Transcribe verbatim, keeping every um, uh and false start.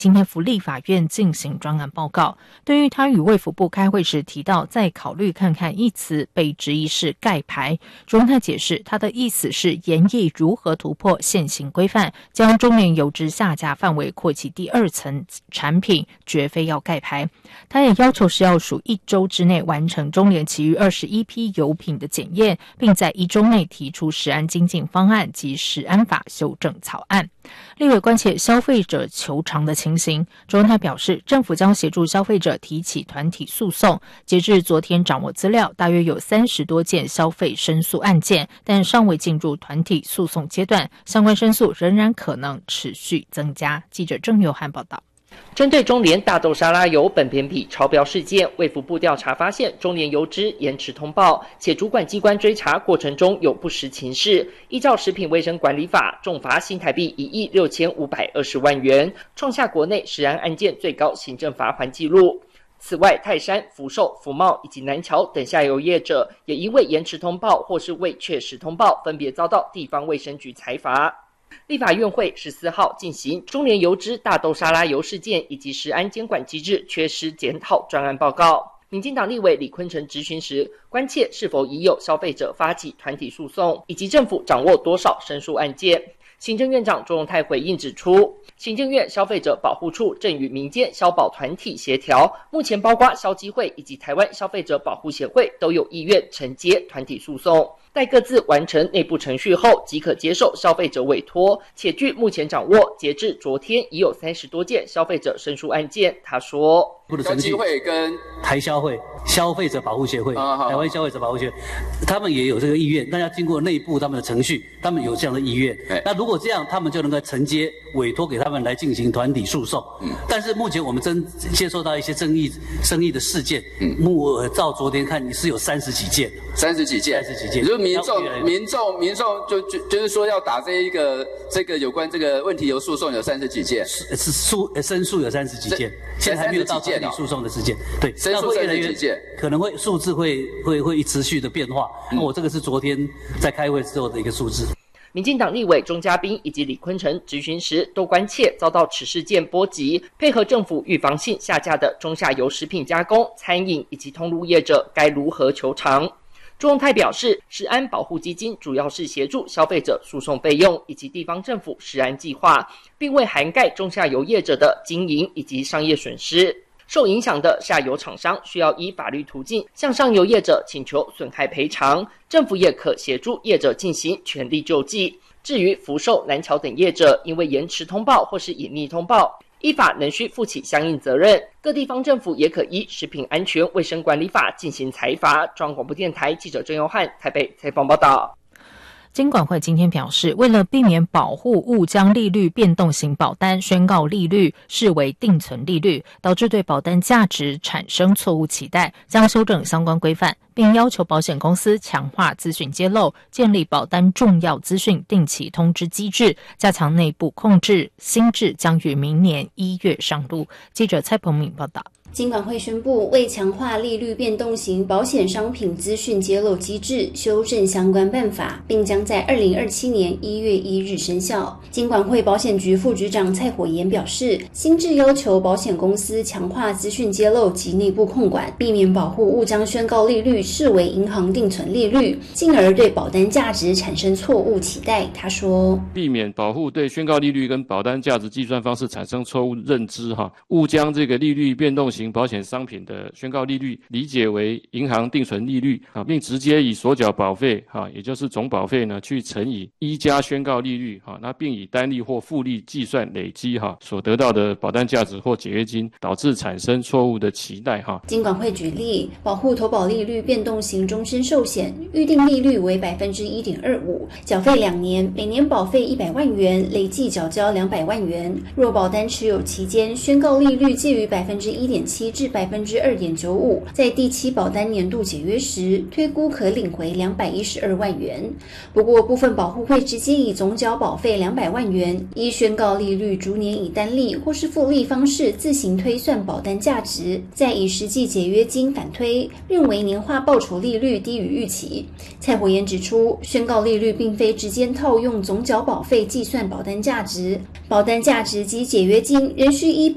今天赴立法院进行专案报告。对于他与卫福部开会时提到再考虑看看一词被质疑是盖牌，卓荣泰解释他的意思是研议如何突破现行规范，将中联油脂下架范围扩及第二层产品，绝非要盖牌。他也要求食药署一周之内完成中联其余二十一批油品的检验，并在一周内提出食安精进方案及食安法修正草案。立委关切消费者求偿的情形，卓荣泰表示，政府将协助消费者提起团体诉讼。截至昨天掌握资料，大约有三十多件消费申诉案件，但尚未进入团体诉讼阶段，相关申诉仍然可能持续增加。记者郑友涵报道。 针对中联大豆沙拉油苯偏比超标事件，卫福部调查发现，中联油脂延迟通报，且主管机关追查过程中有不实情事，依照食品卫生管理法，重罚新台币一亿六千五百二十万元，创下国内食安案件最高行政罚锾纪录。此外，泰山、福寿、福茂以及南桥等下游业者，也因为延迟通报或是未确实通报，分别遭到地方卫生局裁罚。立法院会十四号进行中联油脂大豆沙拉油事件以及食安监管机制缺失检讨专案报告。民进党立委李坤城质询时，关切是否已有消费者发起团体诉讼，以及政府掌握多少申诉案件。行政院长卓荣泰回应指出，行政院消费者保护处正与民间消保团体协调，目前包括消基会以及台湾消费者保护协会都有意愿承接团体诉讼。待各自完成内部程序后，即可接受消费者委托。且据目前掌握，截至昨天已有三十多件消费者申诉案件。他说， 消基会跟台消会、消费者保护协会、啊、台湾消费者保护协会，他们也有这个意愿，但要经过内部他们的程序，他们有这样的意愿。那如果这样，他们就能够承接委托给他们来进行团体诉讼。嗯、但是目前我们真接受到一些争议、争议的事件，嗯，目照昨天看是有三十几件， 三十几件， 三十几件。 民众、民众、民众就就就是说要打这一个这个有关这个问题由诉讼有三十几件， 是是诉申诉有三十几件，现在还没有到团体诉讼的事件，对， 申诉三十几件， 可能会数字会会会持续的变化。那、嗯、我这个是昨天在开会之后的一个数字。 民进党立委钟嘉宾以及李坤城质询时都关切遭到此事件波及，配合政府预防性下架的中下游食品加工、餐饮以及通路业者该如何求偿。卓荣泰表示，食安保护基金主要是协助消费者诉讼费用以及地方政府食安计划，并未涵盖中下游业者的经营以及商业损失。受影响的下游厂商需要依法律途径向上游业者请求损害赔偿，政府也可协助业者进行权利救济。至于福寿、南桥等业者因为延迟通报或是隐匿通报，依法仍需负起相应责任，各地方政府也可依食品安全卫生管理法进行裁罚。中央广播电台记者郑佑汉台北采访报道。 金管会今天表示，为了避免保护误将利率变动型保单宣告利率视为定存利率，导致对保单价值产生错误期待，将修正相关规范，并要求保险公司强化资讯揭露，建立保单重要资讯定期通知机制，加强内部控制。新制将于明年一月上路。记者蔡鹏敏报道。 金管会宣布，为强化利率变动型保险商品资讯揭露机制，修正相关办法，并将在二零二七年一月一日生效。金管会保险局副局长蔡火炎表示，新制要求保险公司强化资讯揭露及内部控管，避免保护误将宣告利率视为银行定存利率，进而对保单价值产生错误期待。他说， 避免保护对宣告利率跟保单价值计算方式产生错误认知，哈，误将这个利率变动型保险商品的宣告利率理解为银行定存利率啊，并直接以所缴保费啊，也就是总保费呢去乘以一加宣告利率啊，那并以单利或复利计算累积哈所得到的保单价值或解约金，导致产生错误的期待哈。 金管会举例，保护投保利率变动型终身寿险，预定利率为百分之一点二五，缴费两年，每年保费一百万元，累计缴交两百万元。若保单持有期间，宣告利率介于百分之一点七至百分之二点九五，在第七保单年度解约时，推估可领回两百一十二万元。不过，部分保户会直接以总缴保费两百万元，依宣告利率逐年以单利或是复利方式自行推算保单价值，再以实际解约金反推，认为年化报酬利率低于预期。蔡火炎指出，宣告利率并非直接套用总缴保费计算保单价值，保单价值及解约金仍需依